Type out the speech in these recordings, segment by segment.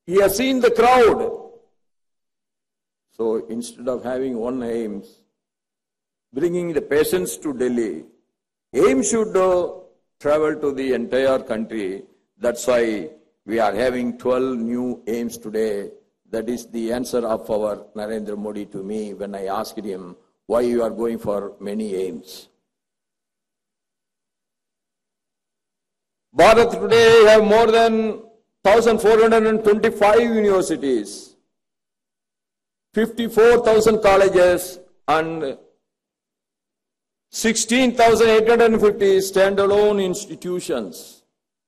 He has seen the crowd. So instead of having one AIIMS, bringing the patients to Delhi, AIIMS should travel to the entire country. That's why we are having 12 new AIIMS today. That is the answer of our Narendra Modi to me when I asked him why you are going for many AIIMS. Bharat today have more than 1,425 universities, 54,000 colleges and 16,850 standalone institutions.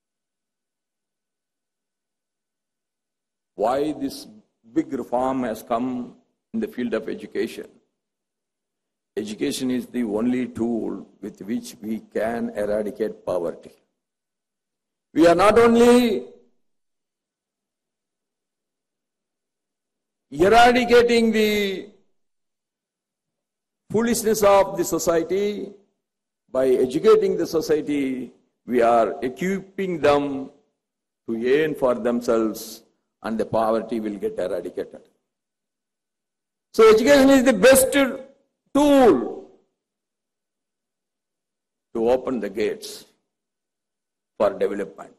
Why this big reform has come in the field of education? Education is the only tool with which we can eradicate poverty. We are not only eradicating the foolishness of the society, by educating the society, we are equipping them to earn for themselves, and the poverty will get eradicated. So education is the best tool to open the gates for development.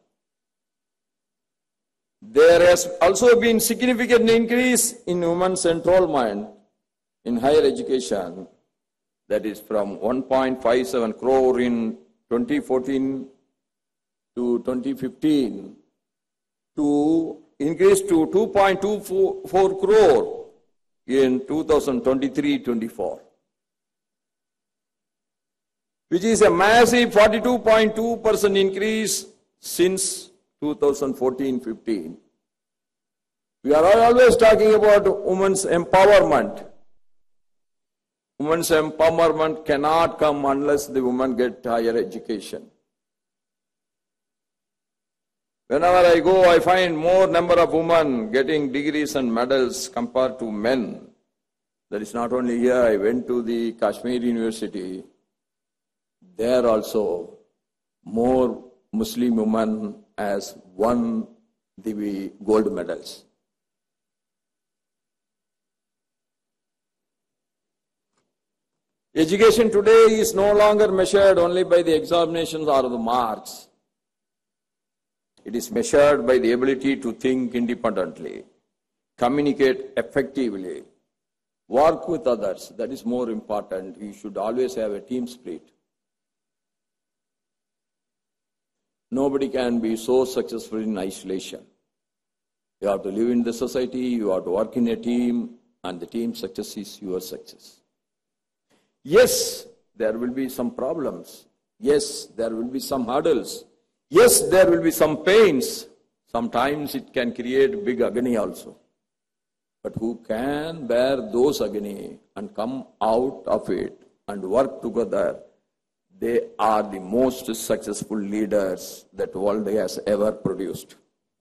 There has also been significant increase in women's enrollment in higher education, that is from 1.57 crore in 2014 to 2015 to increase to 2.24 crore in 2023-24, which is a massive 42.2% increase since 2014-15. We are always talking about women's empowerment. Women's empowerment cannot come unless the women get higher education. Whenever I go, I find more number of women getting degrees and medals compared to men. That is not only here. I went to the Kashmir University. There also, more Muslim women has won the gold medals. Education today is no longer measured only by the examinations or the marks. It is measured by the ability to think independently, communicate effectively, work with others. That is more important. You should always have a team spirit. Nobody can be so successful in isolation. You have to live in the society, you have to work in a team, and the team success is your success. Yes, there will be some problems. Yes, there will be some hurdles. Yes, there will be some pains. Sometimes it can create big agony also. But who can bear those agony and come out of it and work together, they are the most successful leaders that the world has ever produced.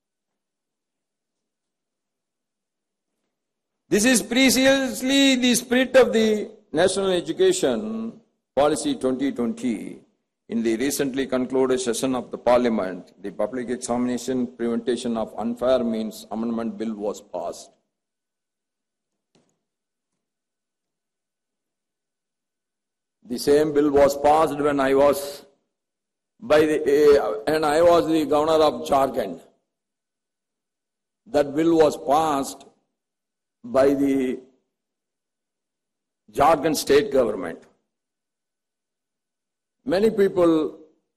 This is precisely the spirit of the National Education Policy 2020. In the recently concluded session of the Parliament, the Public Examination Prevention of Unfair Means Amendment Bill was passed. The same bill was passed when I was the governor of Jharkhand. That bill was passed by the Jharkhand state government. Many people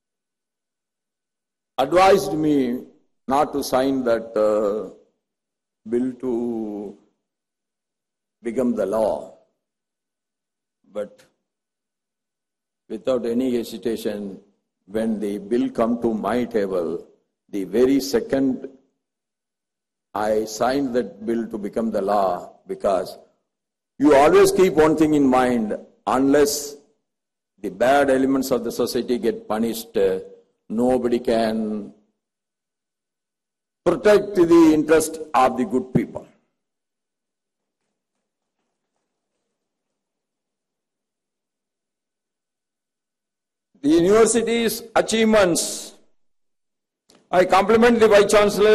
advised me not to sign that bill to become the law. But without any hesitation, when the bill come to my table, the very second I signed that bill to become the law, because you always keep one thing in mind: unless the bad elements of the society get punished, nobody can protect the interest of the good people. The university's achievements, I compliment the Vice Chancellor